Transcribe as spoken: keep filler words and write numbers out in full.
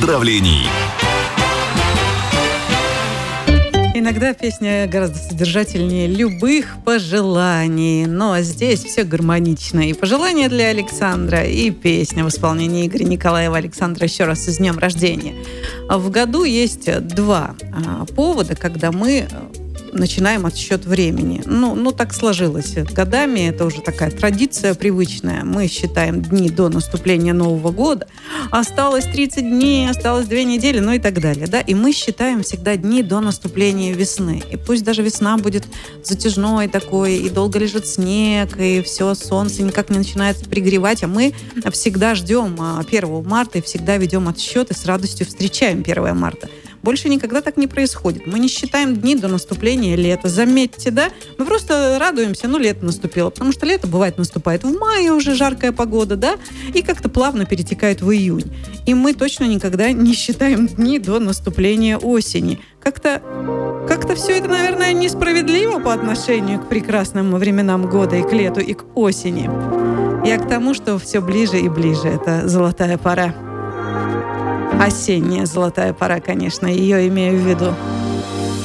поздравлений. Иногда песня гораздо содержательнее любых пожеланий, но здесь все гармонично. И пожелания для Александра, и песня в исполнении Игоря Николаева. Александра, еще раз с днем рождения. В году есть два а, повода, когда мы начинаем отсчет времени. Ну, ну, так сложилось годами. Это уже такая традиция привычная. Мы считаем дни до наступления Нового года. Осталось тридцать дней, осталось две недели, ну и так далее. Да? И мы считаем всегда дни до наступления весны. И пусть даже весна будет затяжной такой, и долго лежит снег, и все, солнце никак не начинает пригревать, а мы всегда ждем первого марта и всегда ведем отсчет и с радостью встречаем первое марта. Больше никогда так не происходит. Мы не считаем дни до наступления лета. Заметьте, да? Мы просто радуемся, ну, лето наступило. Потому что лето, бывает, наступает в мае, уже жаркая погода, да? И как-то плавно перетекает в июнь. И мы точно никогда не считаем дни до наступления осени. Как-то, как-то все это, наверное, несправедливо по отношению к прекрасным временам года и к лету, и к осени. Я к тому, что все ближе и ближе. Это золотая пора. Осенняя золотая пора, конечно, ее имею в виду.